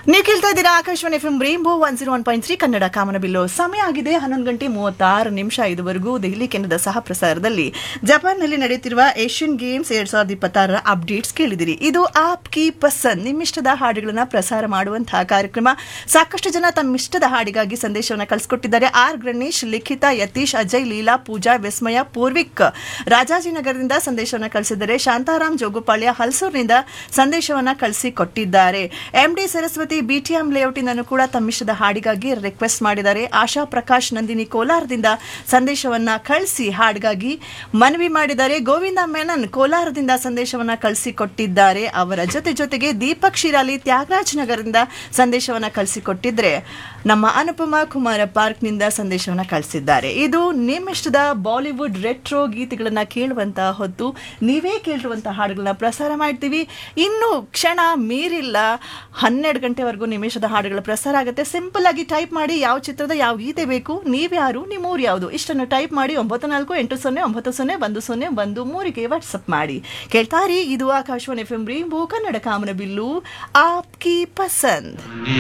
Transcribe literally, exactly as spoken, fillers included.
ನೀವು ಕೇಳ್ತಾ ಇದ್ದೀರಾ Akashvani F M rainbow one zero one point three Kannada ಕಾಮನಬಿಲ್ಲು. ಸಮಯ ಆಗಿದೆ ಹನ್ನೊಂದು ಗಂಟೆ ಮೂವತ್ತಾರು ನಿಮಿಷ. ಇದುವರೆಗೂ ದೆಹಲಿ ಕೇಂದ್ರದ ಸಹ ಪ್ರಸಾರದಲ್ಲಿ ಜಪಾನ್ನಲ್ಲಿ ನಡೆಯುತ್ತಿರುವ ಏಷ್ಯನ್ ಗೇಮ್ಸ್ ಎರಡ್ ಸಾವಿರದ ಇಪ್ಪತ್ತಾರರ ಅಪ್ಡೇಟ್ಸ್ ಕೇಳಿದಿರಿ. ಇದು ಆಪ್ ಕಿ ಪಸಂದ್, ನಿಮ್ಮಿಷ್ಟದ ಹಾಡುಗಳನ್ನ ಪ್ರಸಾರ ಮಾಡುವಂತಹ ಕಾರ್ಯಕ್ರಮ. ಸಾಕಷ್ಟು ಜನ ತಮ್ಮಿಷ್ಟದ ಹಾಡಿಗಾಗಿ ಸಂದೇಶವನ್ನು ಕಳಿಸ್ಕೊಟ್ಟಿದ್ದಾರೆ. ಆರ್ ಗಣೇಶ್, ಲಿಖಿತಾ, ಯತೀಶ್, ಅಜಯ್, ಲೀಲಾ, ಪೂಜಾ, ವಿಸ್ಮಯ, ಪೂರ್ವಿಕ್ ರಾಜಾಜಿನಗರದಿಂದ ಸಂದೇಶವನ್ನು ಕಳಿಸಿದ್ದಾರೆ. ಶಾಂತಾರಾಮ್ ಜೋಗುಪಾಳ್ಯ ಹಲ್ಸೂರಿನಿಂದ ಸಂದೇಶವನ್ನು ಕಳಿಸಿಕೊಟ್ಟಿದ್ದಾರೆ. ಎಂ ಡಿ ಸರಸ್ವತಿ ಬಿಟಿಎಂ ಲೇಔಟಿನನ್ನು ಕೂಡ ತಮ್ಮಿಷ್ಟದ ಹಾಡಿಗಾಗಿ ರಿಕ್ವೆಸ್ಟ್ ಮಾಡಿದ್ದಾರೆ. ಆಶಾ ಪ್ರಕಾಶ್ ನಂದಿನಿ ಕೋಲಾರದಿಂದ ಸಂದೇಶವನ್ನ ಕಳಿಸಿ ಹಾಡಿಗಾಗಿ ಮನವಿ ಮಾಡಿದ್ದಾರೆ. ಗೋವಿಂದ ಮೆನನ್ ಕೋಲಾರದಿಂದ ಸಂದೇಶವನ್ನ ಕಳಿಸಿಕೊಟ್ಟಿದ್ದಾರೆ. ಅವರ ಜೊತೆ ಜೊತೆಗೆ ದೀಪಕ್ ಶಿರಾಲಿ ತ್ಯಾಗರಾಜ್ ನಗರದಿಂದ ಸಂದೇಶವನ್ನ ಕಳಿಸಿಕೊಟ್ಟಿದ್ರೆ, ನಮ್ಮ ಅನುಪಮ ಕುಮಾರ ಪಾರ್ಕ್ನಿಂದ ಸಂದೇಶವನ್ನ ಕಳಿಸಿದ್ದಾರೆ. ಇದು ನಿಮ್ಮಿಷ್ಟದ ಬಾಲಿವುಡ್ ರೆಟ್ರೋ ಗೀತೆಗಳನ್ನ ಕೇಳುವಂತ ಹೊತ್ತು ನೀವೇ ಕೇಳಿರುವಂತಹ ಹಾಡುಗಳನ್ನ ಪ್ರಸಾರ ಮಾಡ್ತೀವಿ. ಇನ್ನು ಕ್ಷಣ ಮೀರಿಲ್ಲ, ಹನ್ನೆರಡು ಗಂಟೆವರೆಗೂ ನಿಮಿಷದ ಹಾಡುಗಳ ಪ್ರಸಾರ ಆಗುತ್ತೆ. ಸಿಂಪಲ್ ಆಗಿ ಟೈಪ್ ಮಾಡಿ ಯಾವ ಚಿತ್ರದ ಯಾವ ಗೀತೆ ಬೇಕು, ನೀವ್ಯಾರು, ನಿಮ್ಮೂರು ಯಾವುದು, ಇಷ್ಟನ್ನು ಟೈಪ್ ಮಾಡಿ ಒಂಬತ್ತು ನಾಲ್ಕು ಎಂಟು ಸೊನ್ನೆ ಒಂಬತ್ತು ಸೊನ್ನೆ ಒಂದು ಸೊನ್ನೆ ಒಂದು ಮೂರಿಗೆ ವಾಟ್ಸಪ್ ಮಾಡಿ. ಕೇಳ್ತಾರಿ, ಇದು Akashvani F M rainbow Kannada ಕಾಮನಬಿಲ್ಲು, ಆಪ್ ಕಿ ಪಸಂದ್.